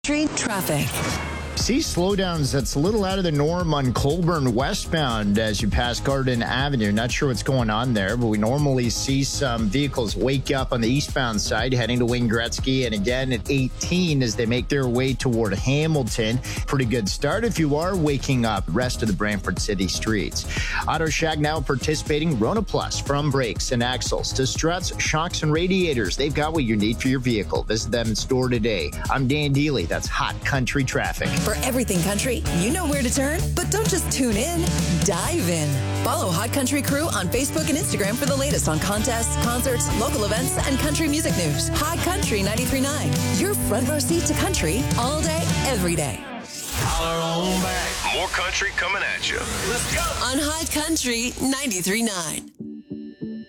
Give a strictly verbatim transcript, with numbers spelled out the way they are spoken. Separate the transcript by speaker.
Speaker 1: Street traffic.
Speaker 2: See slowdowns that's a little out of the norm on Colburn westbound as you pass Garden Avenue. Not sure what's going on there, but we normally see some vehicles wake up on the eastbound side heading to Wayne Gretzky, and again at eighteen as they make their way toward Hamilton. Pretty good start if you are waking up rest of the Brantford City streets. Auto Shack now participating. Rona Plus, from brakes and axles to struts, shocks, and radiators. They've got what you need for your vehicle. Visit them in store today. I'm Dan Dealey. That's Hot Country Traffic.
Speaker 1: For everything country, you know where to turn, but don't just tune in. Dive in. Follow Hot Country Crew on Facebook and Instagram for the latest on contests, concerts, local events, and country music news. Hot Country ninety-three point nine. Your front row seat to country all day, every day.
Speaker 3: Holler on back. More country coming at you. Let's go.
Speaker 1: On Hot Country ninety-three point nine.